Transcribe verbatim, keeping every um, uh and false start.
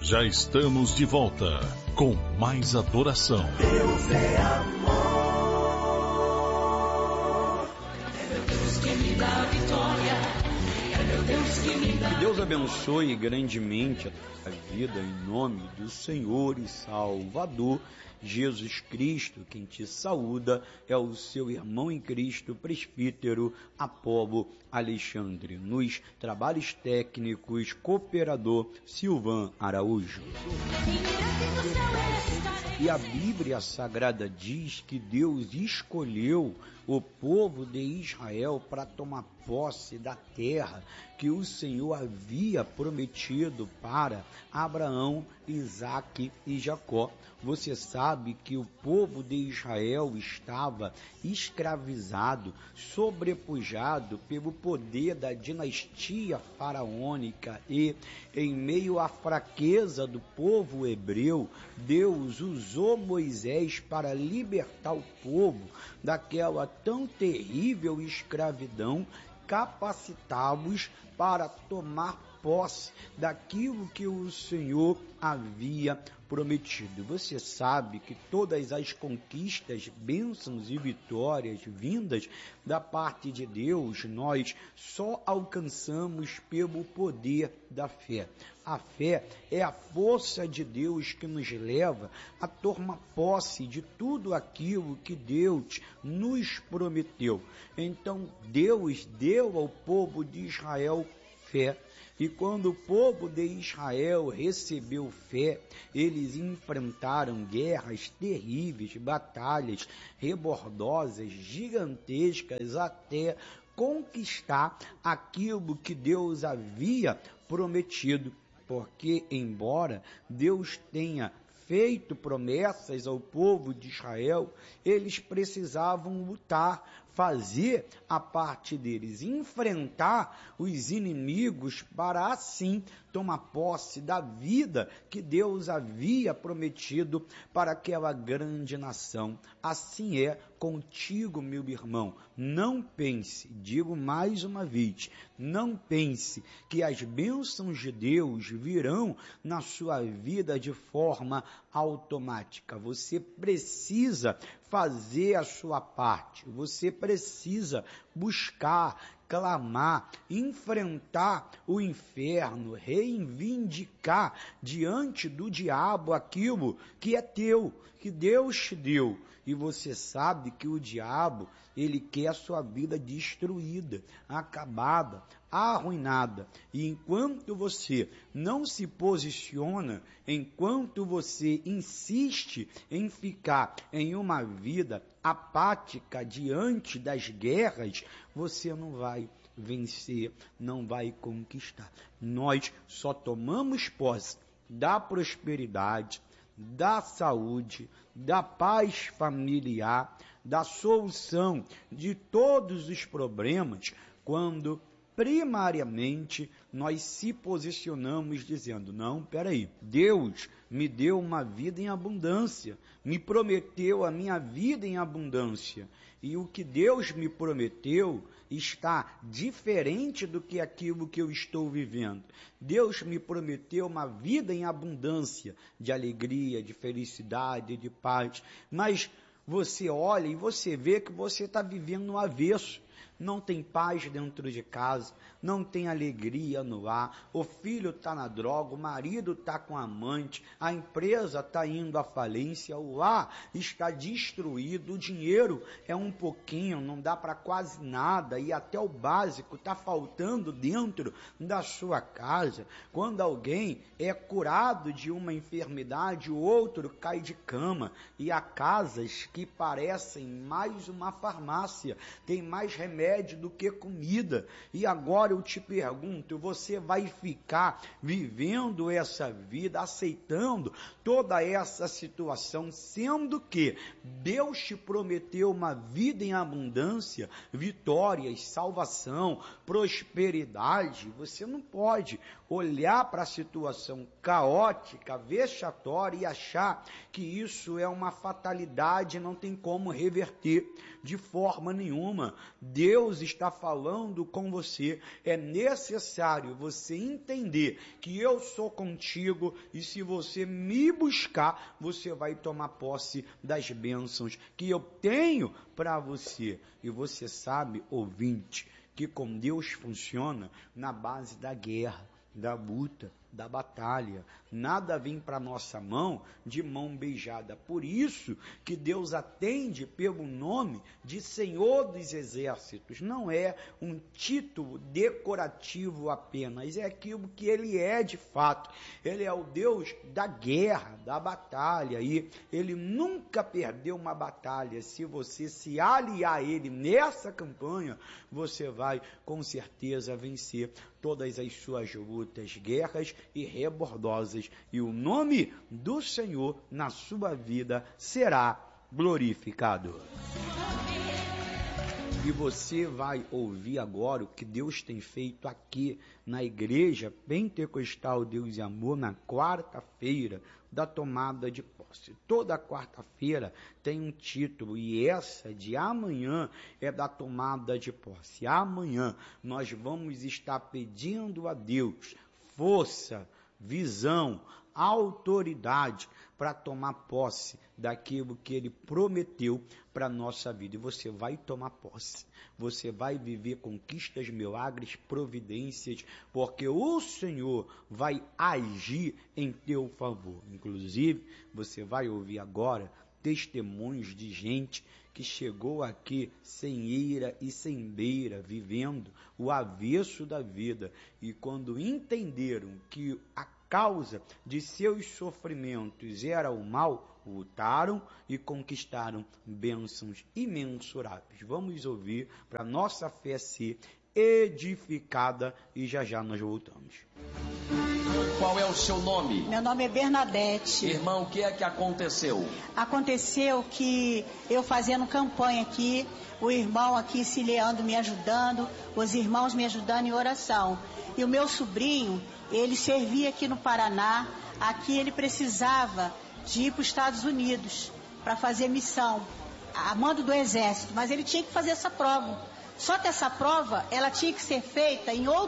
Já estamos de volta com mais adoração. Deus é amor. É meu Deus que me dá a vitória. É meu Deus que me dá. Que Deus abençoe grandemente a tua vida em nome do Senhor e Salvador Jesus Cristo. Quem te saúda é o seu irmão em Cristo, presbítero Apolo Alexandre. Nos trabalhos técnicos, cooperador Silvan Araújo. E a Bíblia Sagrada diz que Deus escolheu o povo de Israel para tomar posse da terra que o Senhor havia prometido para Abraão, Isaque e Jacó. Você sabe que o povo de Israel estava escravizado, sobrepujado pelo poder da dinastia faraônica e, em meio à fraqueza do povo hebreu, Deus usou Moisés para libertar o povo daquela tão terrível escravidão, capacitá-los para tomar posse daquilo que o Senhor havia prometido. Você sabe que todas as conquistas, bênçãos e vitórias vindas da parte de Deus, nós só alcançamos pelo poder da fé. A fé é a força de Deus que nos leva a tomar posse de tudo aquilo que Deus nos prometeu. Então, Deus deu ao povo de Israel fé. E quando o povo de Israel recebeu fé, eles enfrentaram guerras terríveis, batalhas rebordosas, gigantescas, até conquistar aquilo que Deus havia prometido. Porque, embora Deus tenha feito promessas ao povo de Israel, eles precisavam lutar, fazer a parte deles, enfrentar os inimigos para assim tomar posse da vida que Deus havia prometido para aquela grande nação. Assim é contigo, meu irmão. Não pense, digo mais uma vez, não pense que as bênçãos de Deus virão na sua vida de forma automática. Você precisa fazer a sua parte. Você precisa buscar, clamar, enfrentar o inferno, reivindicar diante do diabo aquilo que é teu, que Deus te deu. E você sabe que o diabo, ele quer a sua vida destruída, acabada, arruinada. E enquanto você não se posiciona, enquanto você insiste em ficar em uma vida apática diante das guerras, você não vai vencer, não vai conquistar. Nós só tomamos posse da prosperidade, da saúde, da paz familiar, da solução de todos os problemas, quando primariamente nós se posicionamos dizendo, não, peraí, Deus me deu uma vida em abundância, me prometeu a minha vida em abundância, e o que Deus me prometeu está diferente do que aquilo que eu estou vivendo. Deus me prometeu uma vida em abundância, de alegria, de felicidade, de paz, mas você olha e você vê que você está vivendo no avesso. Não tem paz dentro de casa, não tem alegria no lar, o filho está na droga, o marido está com amante, a empresa está indo à falência, o lar está destruído, o dinheiro é um pouquinho, não dá para quase nada e até o básico está faltando dentro da sua casa. Quando alguém é curado de uma enfermidade, o outro cai de cama, e há casas que parecem mais uma farmácia, tem mais remédio do que comida. E agora eu te pergunto, você vai ficar vivendo essa vida, aceitando toda essa situação, sendo que Deus te prometeu uma vida em abundância, vitórias, salvação, prosperidade? Você não pode olhar para a situação caótica, vexatória e achar que isso é uma fatalidade, não tem como reverter de forma nenhuma. Deus está falando com você. É necessário você entender que eu sou contigo e se você me buscar, você vai tomar posse das bênçãos que eu tenho para você. E você sabe, ouvinte, que com Deus funciona na base da guerra, da luta, da batalha. Nada vem para nossa mão de mão beijada. Por isso que Deus atende pelo nome de Senhor dos Exércitos. Não é um título decorativo apenas, é aquilo que Ele é de fato. Ele é o Deus da guerra, da batalha, e Ele nunca perdeu uma batalha. Se você se aliar a Ele nessa campanha, você vai com certeza vencer todas as suas lutas, guerras e rebordosas, e o nome do Senhor na sua vida será glorificado. E você vai ouvir agora o que Deus tem feito aqui na Igreja Pentecostal Deus e Amor na quarta-feira da tomada de posse. Toda quarta-feira tem um título e essa de amanhã é da tomada de posse. Amanhã nós vamos estar pedindo a Deus força, visão, autoridade para tomar posse daquilo que Ele prometeu para a nossa vida. E você vai tomar posse. Você vai viver conquistas, milagres, providências, porque o Senhor vai agir em teu favor. Inclusive, você vai ouvir agora testemunhos de gente que chegou aqui sem ira e sem beira, vivendo o avesso da vida, e quando entenderam que a causa de seus sofrimentos era o mal, lutaram e conquistaram bênçãos imensuráveis. Vamos ouvir para nossa fé ser edificada e já já nós voltamos. Qual é o seu nome? Meu nome é Bernadette. Irmão, o que é que aconteceu? Aconteceu que eu fazendo campanha aqui, o irmão aqui Cileando me ajudando, os irmãos me ajudando em oração. E o meu sobrinho, ele servia aqui no Paraná, aqui ele precisava de ir para os Estados Unidos para fazer missão, a mando do Exército, mas ele tinha que fazer essa prova. Só que essa prova, ela tinha que ser feita em outro